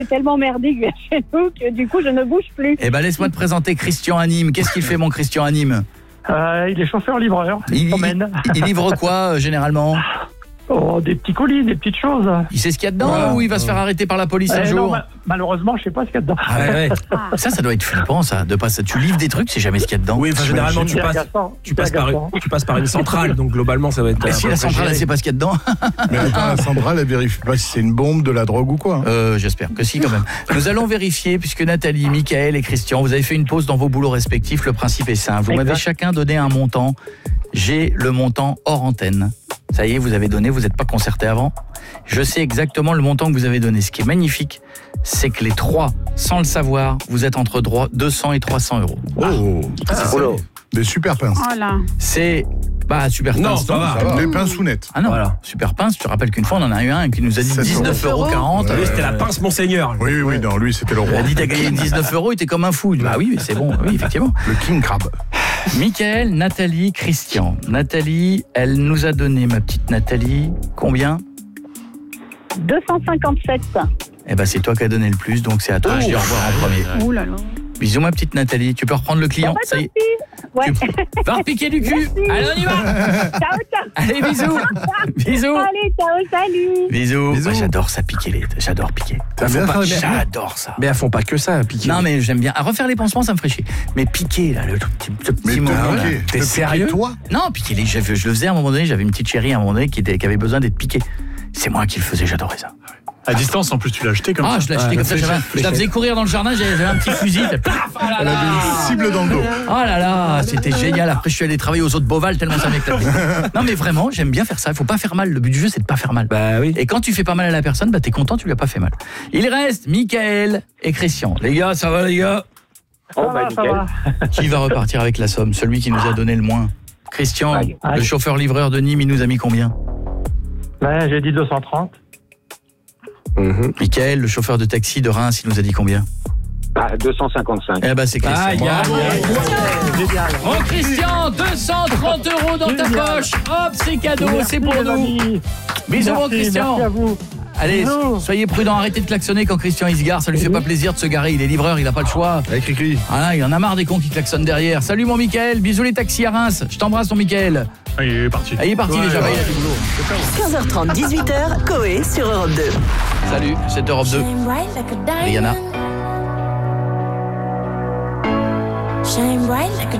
c'est tellement merdique chez nous que du coup, je ne bouge plus. Eh ben, laisse-moi te présenter Christian à Nîmes. Qu'est-ce qu'il fait, mon Christian à Nîmes ? Il est chauffeur-livreur. Il livre quoi, généralement ? Des petits colis, des petites choses. Il sait ce qu'il y a dedans ou il va se faire arrêter par la police un jour ? Non, malheureusement, je sais pas ce qu'il y a dedans. Ah ouais. Ça doit être flippant, ça. De pas ça. Tu livres des trucs, c'est jamais ce qu'il y a dedans. Oui, enfin, généralement, tu passes par une centrale, donc globalement, ça va être. Et si la centrale, elle sait pas ce qu'il y a dedans ? Mais attends, la centrale, elle vérifie pas si c'est une bombe, de la drogue ou quoi. J'espère que si, quand même. Nous allons vérifier, puisque Nathalie, Mickaël et Christian, vous avez fait une pause dans vos boulots respectifs. Le principe est simple. Vous m'avez chacun donné un montant. J'ai le montant hors antenne. Ça y est, vous avez donné, vous n'êtes pas concerté avant. Je sais exactement le montant que vous avez donné. Ce qui est magnifique, c'est que les trois, sans le savoir, vous êtes entre 200 et 300 euros. Des super pinces. Voilà. C'est... super pince. Non, ça va. Des pincounettes. Ah non, voilà. Super pince, je te rappelle qu'une fois, on en a eu un qui nous a dit 19,40 €. Lui, c'était la pince Monseigneur. Oui, non, lui, c'était le roi. Il a dit, t'as gagné 19 €, il était comme un fou. Bah oui, c'est bon, oui, effectivement. Le King Crab. Mickaël, Nathalie, Christian. Nathalie, elle nous a donné, ma petite Nathalie, combien ? 257. Eh ben, c'est toi qui as donné le plus, donc c'est à toi. Je dis au revoir en premier. Ouh là là. Bisous, ma petite Nathalie. Tu peux reprendre le client. Ça y est. Ouais. Va repiquer du cul. Merci. Allez, on y va. Ciao. Allez, bisous. Bisous. Allez, ciao, salut. Bisous. Moi, j'adore ça, piquer les... J'adore piquer. J'adore ça. Mais elles font pas que ça, piquer. Non, mais j'aime bien. À refaire les pansements, ça me ferait chier. Mais piquer, là, le petit moment. Là. T'es sérieux, toi ? Non, piquer les... Je le faisais à un moment donné. J'avais une petite chérie à un moment donné qui avait besoin d'être piquée. C'est moi qui le faisais, j'adorais ça. À distance, en plus, tu l'as acheté comme ça. Je l'ai acheté comme ça. Je la faisais courir dans le jardin, j'avais un petit fusil. Elle avait une cible dans le dos. Oh là là, c'était génial. Après, je suis allé travailler aux eaux de Beauval tellement ça m'éclatait. Non, mais vraiment, j'aime bien faire ça. Il faut pas faire mal. Le but du jeu, c'est de pas faire mal. Bah oui. Et quand tu fais pas mal à la personne, t'es content, tu lui as pas fait mal. Il reste Mickaël et Christian. Les gars, ça va, les gars ? Ça va. Qui va repartir avec la somme ? Celui qui nous a donné le moins. Christian, le chauffeur-livreur de Nîmes, il nous a mis combien ? J'ai dit 230. Mickaël, le chauffeur de taxi de Reims, il nous a dit combien ? 255. Eh ben, c'est Christian. Oh, Christian, 230 € dans ta poche. Hop, c'est cadeau, c'est pour nous. Bisous, mon Christian. Merci à vous. Allez, soyez prudents, arrêtez de klaxonner quand Christian il se gare, ça lui fait pas plaisir de se garer, il est livreur, il a pas le choix. Avec Cricri. Voilà, il en a marre des cons qui klaxonnent derrière. Salut mon Mickaël, bisous les taxis à Reims. Je t'embrasse ton Mickaël. Il est parti. Il est parti déjà, il a du boulot. 15h30, 18h, Coé sur Europe 2. Salut, c'est Europe 2. Rihanna. Shine bright like a